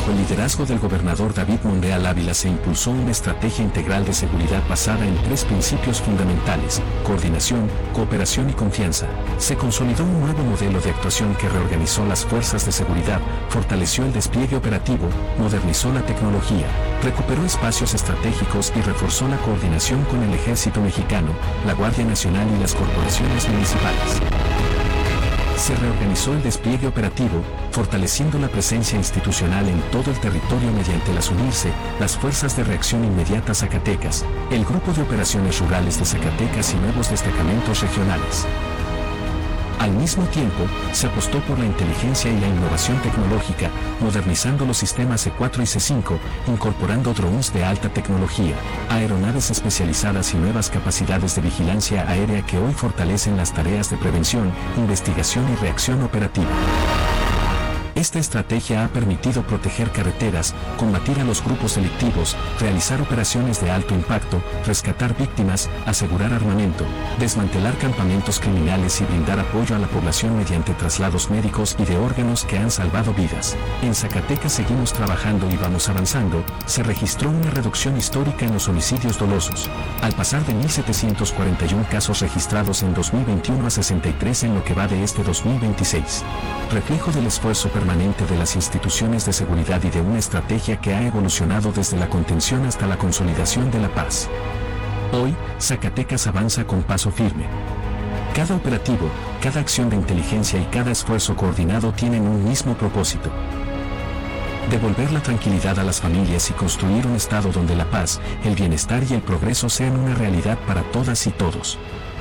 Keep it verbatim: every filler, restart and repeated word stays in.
Bajo el liderazgo del gobernador David Monreal Ávila se impulsó una estrategia integral de seguridad basada en tres principios fundamentales: coordinación, cooperación y confianza. Se consolidó un nuevo modelo de actuación que reorganizó las fuerzas de seguridad, fortaleció el despliegue operativo, modernizó la tecnología, recuperó espacios estratégicos y reforzó la coordinación con el Ejército Mexicano, la Guardia Nacional y las corporaciones municipales. Se reorganizó el despliegue operativo, fortaleciendo la presencia institucional en todo el territorio mediante las UNIRSE, las Fuerzas de Reacción Inmediata Zacatecas, el Grupo de Operaciones Rurales de Zacatecas y nuevos destacamentos regionales. Al mismo tiempo, se apostó por la inteligencia y la innovación tecnológica, modernizando los sistemas C cuatro y C cinco, incorporando drones de alta tecnología, aeronaves especializadas y nuevas capacidades de vigilancia aérea que hoy fortalecen las tareas de prevención, investigación y reacción operativa. Esta estrategia ha permitido proteger carreteras, combatir a los grupos delictivos, realizar operaciones de alto impacto, rescatar víctimas, asegurar armamento, desmantelar campamentos criminales y brindar apoyo a la población mediante traslados médicos y de órganos que han salvado vidas. En Zacatecas seguimos trabajando y vamos avanzando. Se registró una reducción histórica en los homicidios dolosos, al pasar de mil setecientos cuarenta y uno casos registrados en dos mil veintiuno a sesenta y tres en lo que va de este dos mil veintiséis. Reflejo del esfuerzo permanente de las instituciones de seguridad y de una estrategia que ha evolucionado desde la contención hasta la consolidación de la paz. Hoy, Zacatecas avanza con paso firme. Cada operativo, cada acción de inteligencia y cada esfuerzo coordinado tienen un mismo propósito: devolver la tranquilidad a las familias y construir un estado donde la paz, el bienestar y el progreso sean una realidad para todas y todos.